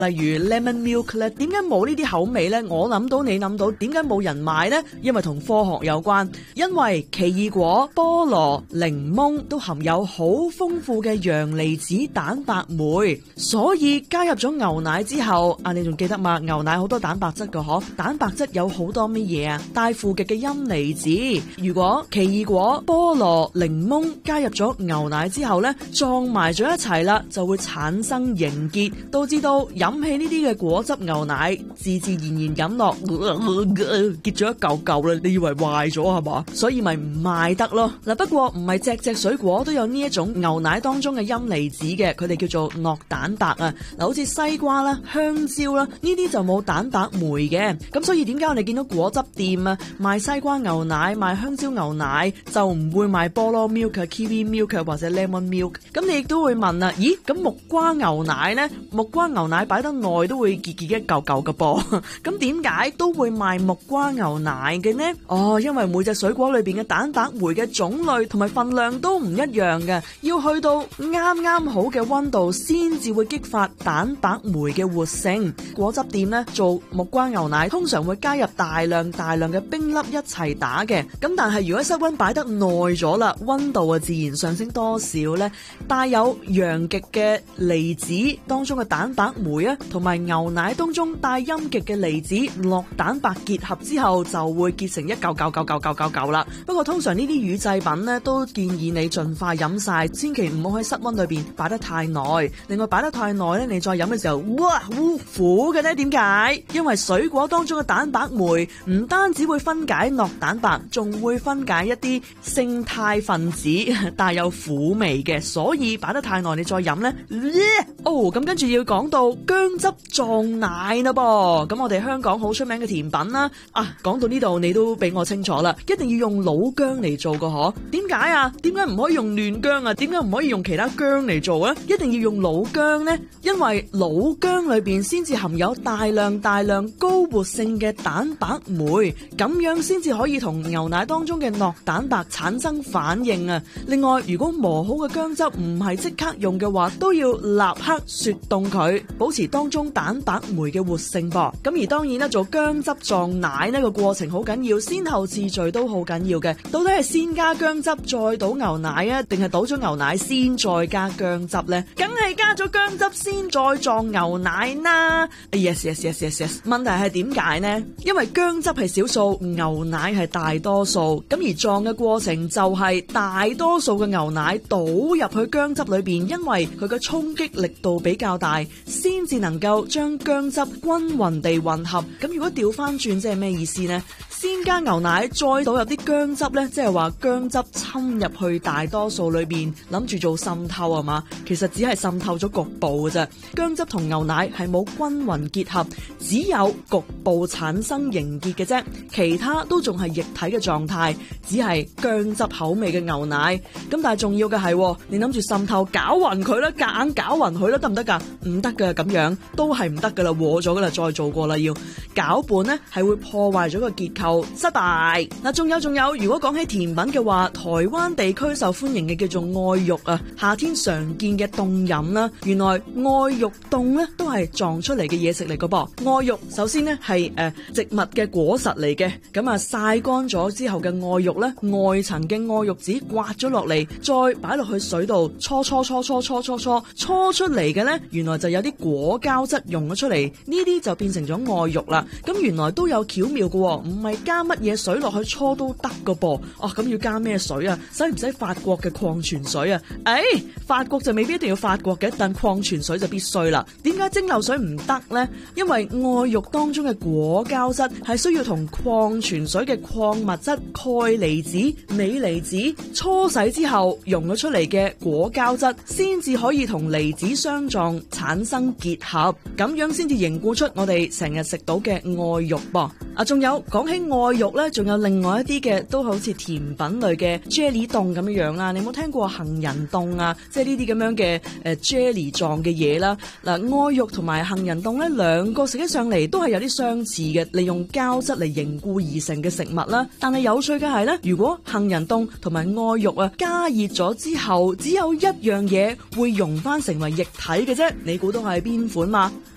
例如 lemon milk 咧，點解冇呢啲口味咧？我諗到你諗到，點解冇人買咧？因為同科學有關，因為奇異果、菠蘿、檸檬都含有好豐富嘅陽離子蛋白酶，所以加入咗牛奶之後，你仲記得嘛？牛奶好多蛋白質㗎嗬，蛋白質有好多乜嘢啊？帶負極嘅陰離子。如果奇異果、菠蘿、檸檬加入咗牛奶之後咧，撞埋咗一齊啦，就會產生凝結，導致到飲起呢啲嘅果汁牛奶，自然飲落結咗一嚿嚿啦，你以為壞咗係嘛？所以咪唔賣得咯。嗱，不過唔係隻隻水果都有呢一種牛奶當中嘅陰離子嘅，佢哋叫做酪蛋白啊。嗱，好似西瓜啦、香蕉啦，呢啲就冇蛋白酶嘅。咁所以點解我哋見到果汁店啊賣西瓜牛奶、賣香蕉牛奶，就唔會賣菠蘿 milk、kiwi milk 或者 lemon milk？ 咁你亦都會問啦，咦？咁木瓜牛奶呢？木瓜牛奶擺得耐都會結一嚿嚿嘅噃。咁點解都會賣木瓜牛奶嘅呢？因為每隻水果裏邊嘅蛋白酶嘅種類同埋份量都唔一樣嘅，要去到啱啱好嘅溫度先至會激發蛋白酶嘅活性。果汁店呢，做木瓜牛奶通常會加入大量嘅冰粒一齊打嘅。咁但係如果室溫擺得耐咗啦，溫度自然上升多少呢？帶有陽極嘅離子當中嘅蛋白酶啊，同埋牛奶當中帶陰極嘅離子酪蛋白結合之後，就會結成一嚿啦。不過通常呢啲乳製品呢，都建議你盡快飲晒，千祈唔好喺室溫裏邊擺得太耐。另外擺得太耐咧，你再飲嘅時候，哇，苦嘅呢？點解？因為水果當中嘅蛋白酶唔單止會分解酪蛋白，仲會分解一啲胜肽分子，帶有苦味嘅，所以擺得太耐你再飲呢。咁跟住要講到薑汁撞奶啦噃。咁我哋香港好出名嘅甜品啦，講到呢度你都比我清楚啦，一定要用老薑嚟做噶嗬？點解啊？點解唔可以用嫩薑啊？點解唔可以用其他薑嚟做啊？一定要用老薑呢？因為老薑裏邊先至含有大量高活性嘅蛋白酶，咁樣先至可以同牛奶當中嘅酪蛋白產生反應啊。另外，如果磨好嘅薑汁唔係即刻用嘅話，都要立刻雪凍佢，保持當中蛋白酶嘅活性噃。咁而當然啦，做薑汁撞奶呢個過程好緊要，先後次序都好緊要嘅。到底係先加薑汁再倒牛奶啊，定係倒咗牛奶先再加薑汁呢？梗係加咗薑汁先再撞牛奶啦。Yes。問題係點解呢？因為薑汁係少數，牛奶係大多數。咁而撞嘅過程就係大多數嘅牛奶倒入去薑汁裏邊，因為佢嘅衝擊力度比較大，先至能夠將薑汁均勻地混合。咁如果調翻轉，即係咩意思呢？先加牛奶，再倒入啲薑汁呢，即係話薑汁侵入去大多數裏邊，諗住做滲透啊嘛？其實只係滲透咗局部嘅啫。薑汁同牛奶係冇均勻結合，只有局部產生凝結嘅啫，其他都仲係液體嘅狀態，只係薑汁口味嘅牛奶。咁但係重要嘅係，你諗住滲透攪勻佢啦，夾硬攪勻佢啦，得唔得噶？唔得噶，咁樣都係唔得噶啦，和咗噶啦，再做過啦，要攪拌呢係會破壞咗個結構。失敗嗱，仲有，如果講起甜品嘅話，台灣地區受歡迎嘅叫做愛玉啊，夏天常見嘅凍飲啦。原來愛玉凍咧都係撞出嚟嘅嘢食嚟噶噃。愛玉首先咧係植物嘅果實嚟嘅，咁曬乾咗之後嘅愛玉咧，外層嘅愛玉子刮咗落嚟，再擺落去水度搓出嚟嘅咧，原來就有啲果膠質溶咗出嚟，呢啲就變成咗愛玉啦。咁原來都有巧妙嘅，唔係加乜嘢水落去搓都得噶噃。咁要加咩水啊？使唔使法國嘅礦泉水啊？法國就未必一定要法國嘅，但礦泉水就必須啦。點解蒸餾水唔得呢？因為愛玉當中嘅果膠質係需要同礦泉水嘅礦物質鈣離子、鎂離子搓洗之後溶咗出嚟嘅果膠質，先至可以同離子相撞產生結合，咁樣先至凝固出我哋成日食到嘅愛玉噃。仲有講起愛玉咧，仲有另外一啲嘅都好似甜品類嘅 jelly 凍咁樣啦。你有冇聽過杏仁凍啊？即係呢啲咁樣嘅jelly 狀嘅嘢啦。嗱，愛玉同埋杏仁凍咧，兩個食起上嚟都係有啲相似嘅，利用膠質嚟凝固而成嘅食物啦。但係有趣嘅係咧，如果杏仁凍同埋愛玉加熱咗之後，只有一樣嘢會溶翻成為液體嘅啫。你估到係邊款嘛？